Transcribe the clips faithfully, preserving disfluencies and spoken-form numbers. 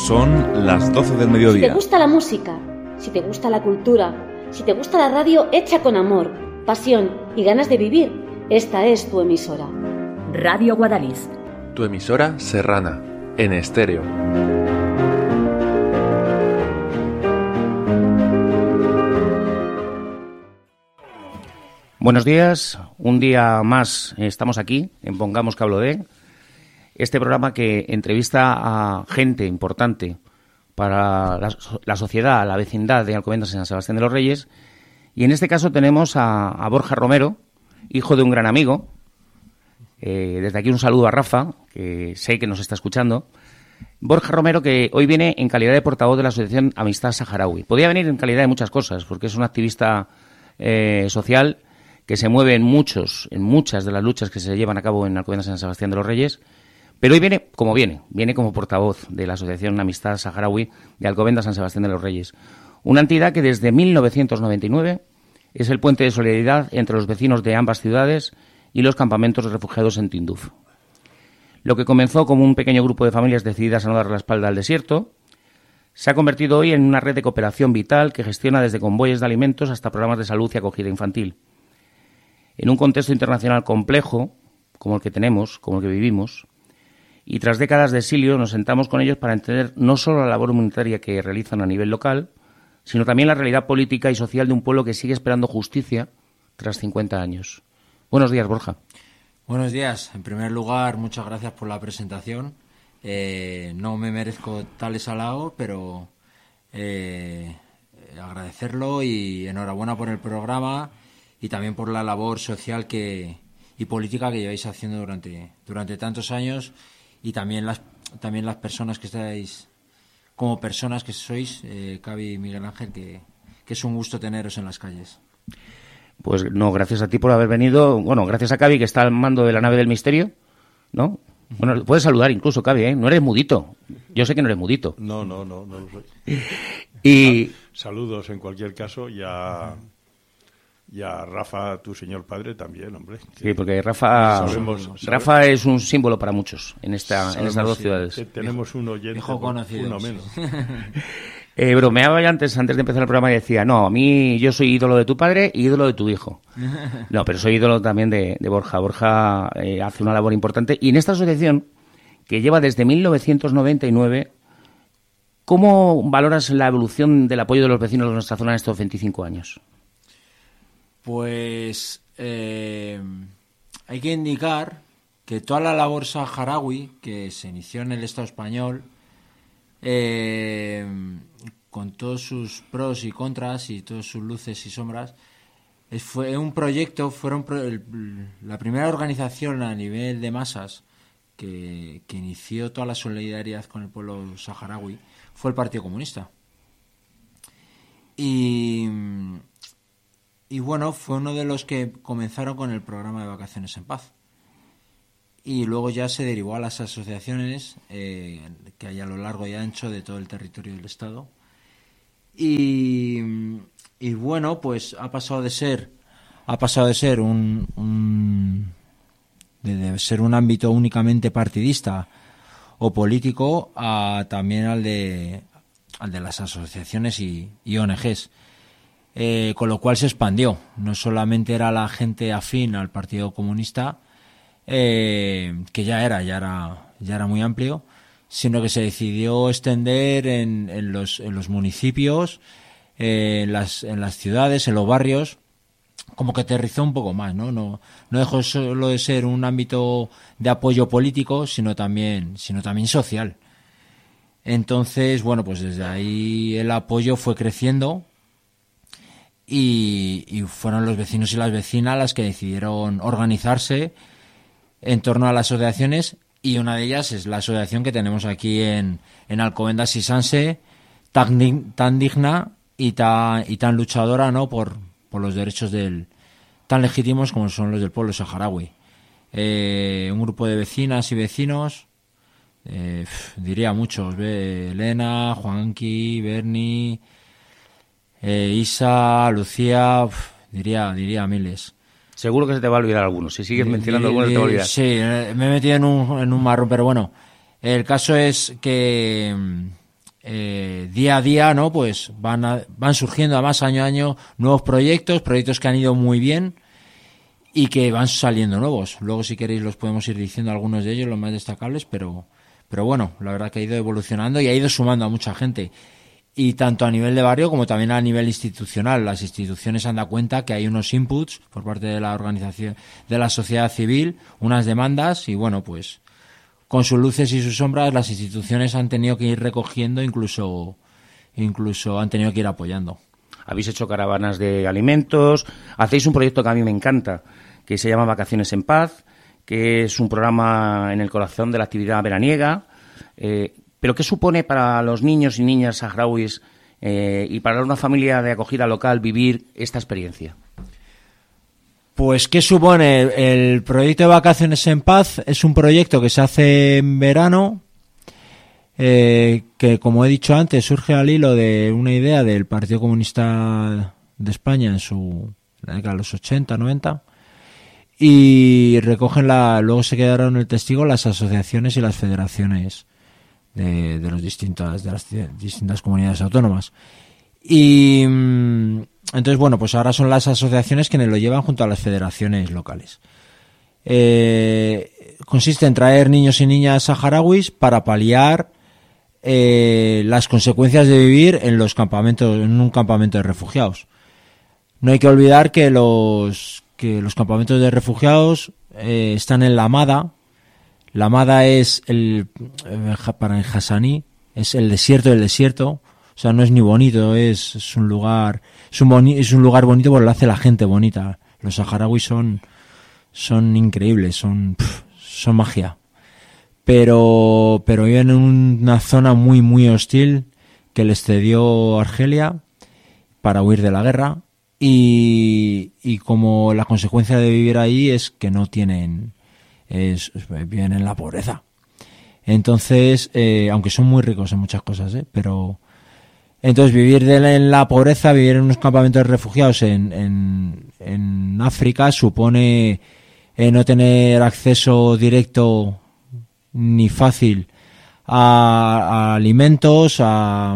Son las doce del mediodía. Si te gusta la música, si te gusta la cultura, si te gusta la radio hecha con amor, pasión y ganas de vivir, esta es tu emisora. Radio Guadalix. Tu emisora serrana, en estéreo. Buenos días, un día más estamos aquí en Pongamos que hablo de, este programa que entrevista a gente importante para la, la sociedad, la vecindad de Alcobendas en San Sebastián de los Reyes, y en este caso tenemos a, a Borja Romero, hijo de un gran amigo. Eh, desde aquí un saludo a Rafa, que sé que nos está escuchando. Borja Romero, que hoy viene en calidad de portavoz de la Asociación Amistad Saharaui. Podría venir en calidad de muchas cosas, porque es un activista eh, social que se mueve en muchos, en muchas de las luchas que se llevan a cabo en Alcobendas San Sebastián de los Reyes, pero hoy viene como viene, viene como portavoz de la Asociación Amistad Saharaui de Alcobendas San Sebastián de los Reyes, una entidad que desde mil novecientos noventa y nueve es el puente de solidaridad entre los vecinos de ambas ciudades y los campamentos de refugiados en Tinduf. Lo que comenzó como un pequeño grupo de familias decididas a no dar la espalda al desierto, se ha convertido hoy en una red de cooperación vital que gestiona desde convoyes de alimentos hasta programas de salud y acogida infantil. En un contexto internacional complejo, como el que tenemos, como el que vivimos, y tras décadas de exilio nos sentamos con ellos para entender no solo la labor humanitaria que realizan a nivel local, sino también la realidad política y social de un pueblo que sigue esperando justicia tras cincuenta años. Buenos días, Borja. Buenos días. En primer lugar, muchas gracias por la presentación. Eh, no me merezco tales halagos, pero eh, agradecerlo y enhorabuena por el programa y también por la labor social que y política que lleváis haciendo durante durante tantos años, y también las también las personas que estáis como personas que sois, eh, Cavi y Miguel Ángel, que, que es un gusto teneros en las calles. Pues no, gracias a ti por haber venido. Bueno, gracias a Cavi, que está al mando de la nave del misterio, ¿no? Bueno, puedes saludar incluso, Cavi, ¿eh? No eres mudito. Yo sé que no eres mudito. No, no, no, no lo soy. Y saludos en cualquier caso, y a, y a Rafa, tu señor padre, también, hombre. Sí, porque Rafa sabemos, sabemos, Rafa es un símbolo para muchos en esta sabemos, en estas dos sí, ciudades. Tenemos un oyente, uno menos. Eh, bromeaba yo antes, antes de empezar el programa, y decía, no, a mí yo soy ídolo de tu padre y ídolo de tu hijo. No, pero soy ídolo también de, de Borja. Borja eh, hace una labor importante. Y en esta asociación, que lleva desde mil novecientos noventa y nueve, ¿cómo valoras la evolución del apoyo de los vecinos de nuestra zona en estos veinticinco años? Pues eh, hay que indicar que toda la labor saharaui que se inició en el Estado español, Eh, con todos sus pros y contras y todas sus luces y sombras, es, fue un proyecto, fueron pro, el, la primera organización a nivel de masas que, que inició toda la solidaridad con el pueblo saharaui fue el Partido Comunista. Y, y bueno, fue uno de los que comenzaron con el programa de Vacaciones en Paz. Y luego ya se derivó a las asociaciones eh, que hay a lo largo y ancho de todo el territorio del Estado. Y, y bueno, pues ha pasado de ser ha pasado de ser un, un de, de ser un ámbito únicamente partidista o político a también al de al de las asociaciones y, y O N Ges. Eh, con lo cual se expandió. No solamente era la gente afín al Partido Comunista, Eh, que ya era, ya era, ya era muy amplio, sino que se decidió extender en, en los, en los municipios, eh, en las, en las ciudades, en los barrios, como que aterrizó un poco más, ¿no? No, no dejó solo de ser un ámbito de apoyo político, sino también, sino también social. Entonces, bueno, pues desde ahí el apoyo fue creciendo y, y fueron los vecinos y las vecinas las que decidieron organizarse en torno a las asociaciones, y una de ellas es la asociación que tenemos aquí en, en Alcobendas y Sanse, tan, tan digna y tan, y tan luchadora, ¿no?, por, por los derechos del tan legítimos como son los del pueblo saharaui. Eh, un grupo de vecinas y vecinos, eh, diría muchos, Elena, Juanqui, Berni, eh, Isa, Lucía, diría, diría miles. Seguro que se te va a olvidar algunos. Si sigues mencionando algunos, te va a olvidar. Sí, me he metido en un, en un marrón, pero bueno, el caso es que, eh, día a día, ¿no? Pues van a, van surgiendo además año a año nuevos proyectos, proyectos que han ido muy bien y que van saliendo nuevos. Luego, si queréis, los podemos ir diciendo algunos de ellos, los más destacables, pero, pero bueno, la verdad que ha ido evolucionando y ha ido sumando a mucha gente. Y tanto a nivel de barrio como también a nivel institucional. Las instituciones han dado cuenta que hay unos inputs por parte de la organización, de la sociedad civil, unas demandas y bueno, pues con sus luces y sus sombras las instituciones han tenido que ir recogiendo, incluso, incluso han tenido que ir apoyando. Habéis hecho caravanas de alimentos, hacéis un proyecto que a mí me encanta, que se llama Vacaciones en Paz, que es un programa en el corazón de la actividad veraniega. Eh, ¿Pero qué supone para los niños y niñas saharauis eh, y para una familia de acogida local vivir esta experiencia? Pues, ¿qué supone? El proyecto de Vacaciones en Paz es un proyecto que se hace en verano, eh, que, como he dicho antes, surge al hilo de una idea del Partido Comunista de España en su en la década de los ochenta, noventa, y recogen la, luego se quedaron el testigo las asociaciones y las federaciones De, de, los distintas, de las distintas comunidades autónomas. Y entonces, bueno, pues ahora son las asociaciones quienes lo llevan junto a las federaciones locales. Eh, consiste en traer niños y niñas saharauis para paliar eh, las consecuencias de vivir en los campamentos, en un campamento de refugiados. No hay que olvidar que los, que los campamentos de refugiados eh, están en la Amada. La Amada es el, para el Hassaní, es el desierto del desierto, o sea, no es ni bonito, es, es un lugar, es un boni, es un lugar bonito porque lo hace la gente bonita. Los saharauis son, son increíbles, son, pff, son magia. Pero, pero viven en una zona muy, muy hostil que les cedió Argelia para huir de la guerra y, y como la consecuencia de vivir ahí es que no tienen, Es, viven en la pobreza. Entonces, eh, aunque son muy ricos en muchas cosas, ¿eh? pero entonces vivir de la, en la pobreza, vivir en unos campamentos de refugiados en, en, en África supone eh, no tener acceso directo ni fácil a, a alimentos, a,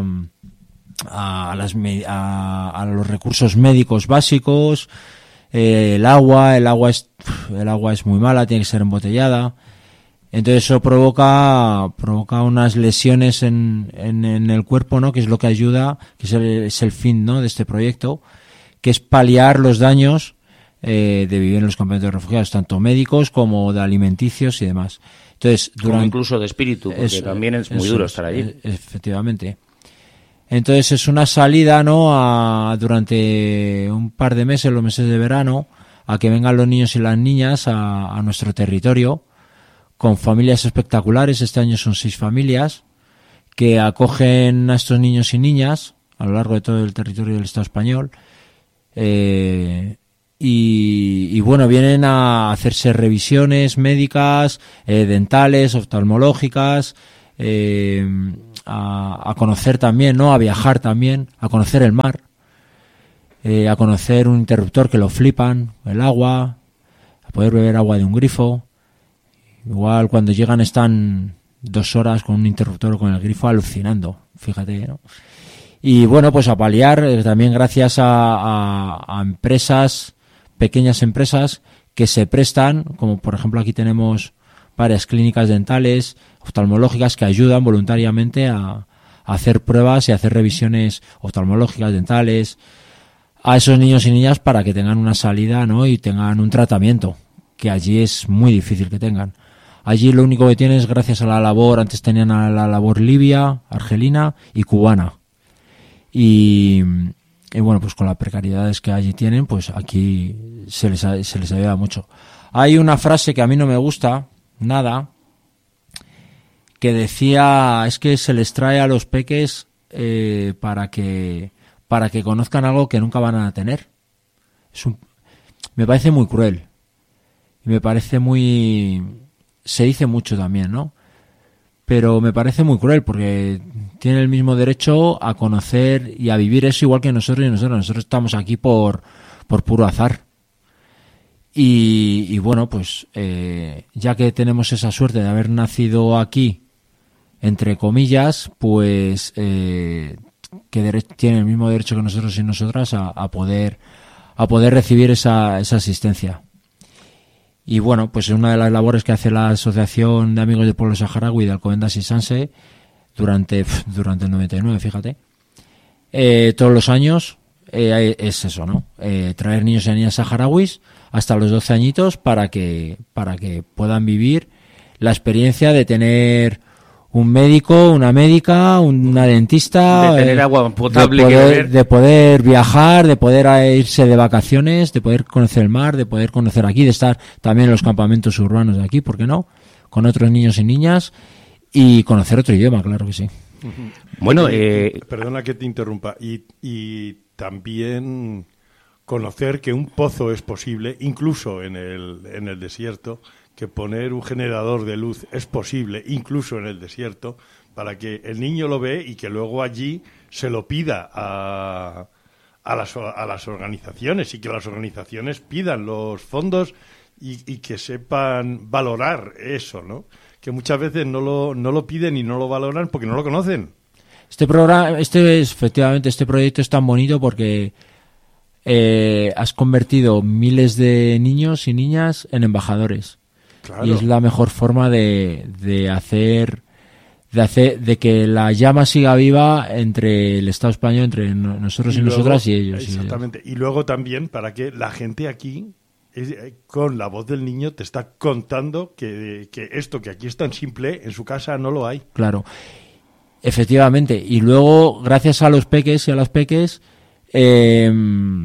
a, las, a, a los recursos médicos básicos. Eh, el agua, el agua es el agua es muy mala, tiene que ser embotellada. Entonces eso provoca provoca unas lesiones en, en, en el cuerpo, ¿no? Que es lo que ayuda, que es el, es el fin, ¿no? de este proyecto, que es paliar los daños eh, de vivir en los campamentos de refugiados, tanto médicos como de alimenticios y demás. Entonces, durante, como incluso de espíritu, porque eso, también es muy duro estar allí. Efectivamente. Entonces es una salida, ¿no? A, durante un par de meses, los meses de verano, a que vengan los niños y las niñas a, a nuestro territorio con familias espectaculares. Este año son seis familias que acogen a estos niños y niñas a lo largo de todo el territorio del Estado español. Eh, y, y bueno, vienen a hacerse revisiones médicas, eh, dentales, oftalmológicas, eh, A, a conocer también, ¿no? A viajar también, a conocer el mar, eh, a conocer un interruptor que lo flipan, el agua, a poder beber agua de un grifo. Igual cuando llegan están dos horas con un interruptor o con el grifo alucinando, fíjate, ¿no? Y bueno, pues a paliar eh, también gracias a, a, a empresas, pequeñas empresas que se prestan, como por ejemplo aquí tenemos varias clínicas dentales, oftalmológicas que ayudan voluntariamente a, a hacer pruebas y a hacer revisiones oftalmológicas, dentales a esos niños y niñas para que tengan una salida, ¿no? Y tengan un tratamiento que allí es muy difícil que tengan. Allí lo único que tienen es gracias a la labor, antes tenían a la labor libia, argelina y cubana. Y, y bueno, pues con las precariedades que allí tienen, pues aquí se les, se les ayuda mucho. Hay una frase que a mí no me gusta nada, que decía, es que se les trae a los peques eh, para que para que conozcan algo que nunca van a tener. Es un, me parece muy cruel. Y me parece muy... Se dice mucho también, ¿no? Pero me parece muy cruel porque tienen el mismo derecho a conocer y a vivir eso igual que nosotros y nosotros. Nosotros estamos aquí por, por puro azar. Y, y bueno, pues eh, ya que tenemos esa suerte de haber nacido aquí, entre comillas, pues eh, que dere- tienen el mismo derecho que nosotros y nosotras a, a poder a poder recibir esa, esa asistencia. Y bueno, pues es una de las labores que hace la Asociación de Amigos del Pueblo Saharaui de Alcobendas y Sanse durante, durante el noventa y nueve, fíjate. Eh, todos los años eh, es eso, ¿no? Eh, traer niños y niñas saharauis hasta los doce añitos para que, para que puedan vivir la experiencia de tener un médico, una médica, una dentista, de tener eh, agua potable de que poder, beber. de poder viajar, de poder irse de vacaciones, de poder conocer el mar, de poder conocer aquí, de estar también en los campamentos urbanos de aquí, ¿por qué no? Con otros niños y niñas y conocer otro idioma, claro que sí. Bueno, Y- eh, perdona que te interrumpa. Y, y también conocer que un pozo es posible, incluso en el, en el desierto, que poner un generador de luz es posible, incluso en el desierto, para que el niño lo ve y que luego allí se lo pida a, a, las, a las organizaciones y que las organizaciones pidan los fondos y, y que sepan valorar eso, ¿no? Que muchas veces no lo, no lo piden y no lo valoran porque no lo conocen. Este programa, este es, efectivamente, este proyecto es tan bonito porque eh, has convertido miles de niños y niñas en embajadores. Claro. Y es la mejor forma de, de hacer de hacer de que la llama siga viva entre el Estado español, entre no- nosotros y, luego- nosotras y ellos. Exactamente. Y luego también para que la gente aquí, eh, con la voz del niño, te está contando que, que esto que aquí es tan simple, en su casa no lo hay. Claro, efectivamente. Y luego, gracias a los peques y a las peques, eh,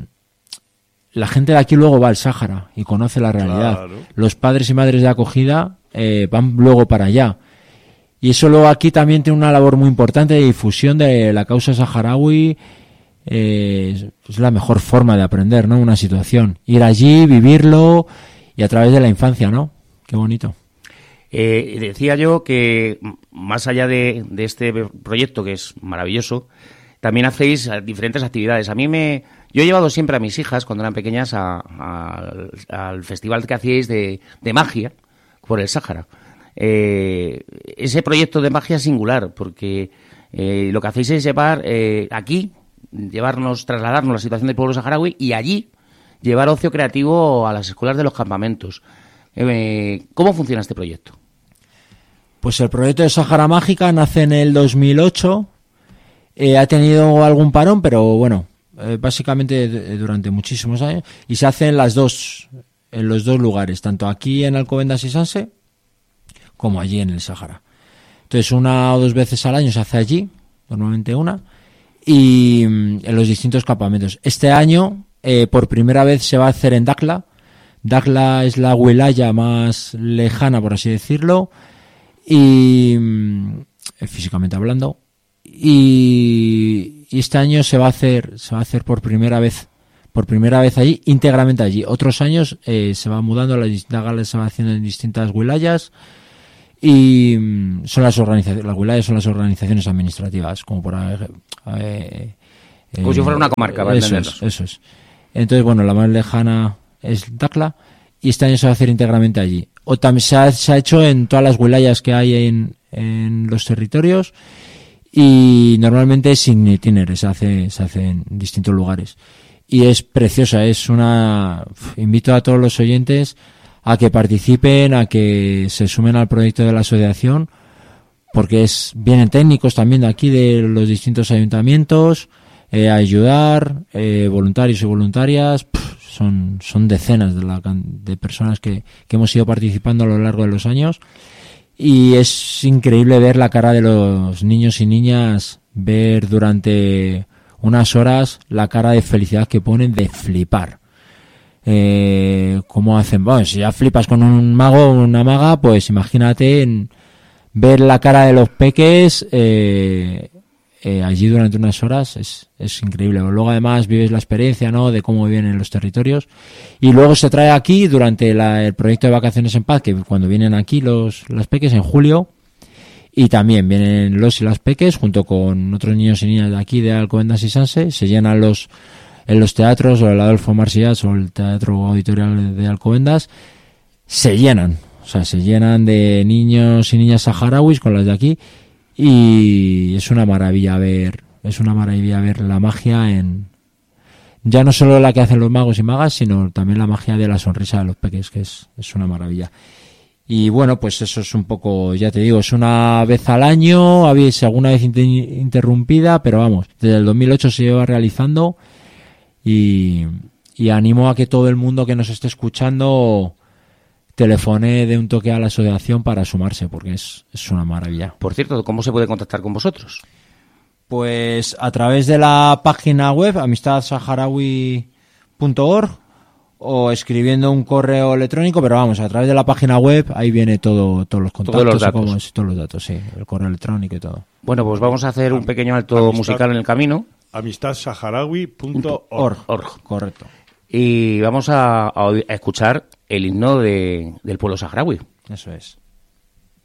la gente de aquí luego va al Sáhara y conoce la realidad. Claro. Los padres y madres de acogida eh, van luego para allá. Y eso luego aquí también tiene una labor muy importante de difusión de la causa saharaui. Eh, es- es la mejor forma de aprender, ¿no? Una situación. Ir allí, vivirlo y a través de la infancia, ¿no? Qué bonito. Eh, decía yo que m- más allá de, de este proyecto, que es maravilloso, también hacéis eh, diferentes actividades. A mí me... Yo he llevado siempre a mis hijas, cuando eran pequeñas, a- a- al, al festival que hacíais de, de magia por el Sáhara. Eh, ese proyecto de magia es singular, porque eh, lo que hacéis es llevar eh, aquí, llevarnos, trasladarnos la situación del pueblo saharaui y allí llevar ocio creativo a las escuelas de los campamentos. Eh, ¿Cómo funciona este proyecto? Pues el proyecto de Sáhara Mágica nace en el dos mil ocho. Eh, ha tenido algún parón, pero bueno, eh, básicamente eh, durante muchísimos años. Y se hace en las dos, en los dos lugares, tanto aquí en Alcobendas y Sanse, como allí en el Sáhara. Entonces, una o dos veces al año se hace allí, normalmente una, y mm, en los distintos campamentos. Este año, eh, por primera vez, se va a hacer en Dakhla. Dakhla es la wilaya más lejana, por así decirlo, y mm, físicamente hablando. Y, y este año se va a hacer, se va a hacer por primera vez, por primera vez allí, íntegramente allí. Otros años eh, se va mudando, la Dakhla se va haciendo en distintas wilayas. Y mm, son las organizaciones, las wilayas son las organizaciones administrativas, como por ejemplo, eh, Como si fuera una comarca, para eso entendernos. es, eso es. Entonces, bueno, la más lejana es Dakhla y este año se va a hacer íntegramente allí. O también se ha, se ha hecho en todas las wilayas que hay en, en los territorios y normalmente sin itineres, se hace, se hace en distintos lugares. Y es preciosa, es una... Invito a todos los oyentes a que participen, a que se sumen al proyecto de la asociación, porque es vienen técnicos también de aquí, de los distintos ayuntamientos, eh, a ayudar, eh, voluntarios y voluntarias, pf, son, son decenas de, la, can- de personas que, que hemos ido participando a lo largo de los años, y es increíble ver la cara de los niños y niñas, ver durante unas horas la cara de felicidad que ponen, de flipar. Eh, cómo hacen, bueno, si ya flipas con un mago o una maga, pues imagínate en ver la cara de los peques eh, eh, allí durante unas horas, es, es increíble. Luego además vives la experiencia, ¿no?, de cómo viven en los territorios, y luego se trae aquí durante la, el proyecto de Vacaciones en Paz, que cuando vienen aquí los, los peques en julio, y también vienen los y las peques junto con otros niños y niñas de aquí de Alcobendas y Sanse, se llenan los en los teatros, o el Adolfo Marsillach o el Teatro Auditorial de Alcobendas, se llenan, o sea, se llenan de niños y niñas saharauis con las de aquí, y es una maravilla ver, es una maravilla ver la magia en, ya no solo la que hacen los magos y magas, sino también la magia de la sonrisa de los peques, que es, es una maravilla. Y bueno, pues eso es un poco, ya te digo, es una vez al año, habéis alguna vez inter- interrumpida, pero vamos, desde el dos mil ocho se lleva realizando y, y animo a que todo el mundo que nos esté escuchando telefone de un toque a la asociación para sumarse, porque es, es una maravilla. Por cierto, ¿cómo se puede contactar con vosotros? Pues a través de la página web amistad saharaui punto org o escribiendo un correo electrónico, pero vamos, a través de la página web ahí viene todo, todos los contactos, Todos los datos. cómo es, todos los datos, sí, el correo electrónico y todo. Bueno, pues vamos a hacer un pequeño alto Amistad. musical en el camino. amistad saharaui punto org. Org. Correcto. Y vamos a, a oír- a escuchar el himno de, del pueblo saharaui. Eso es.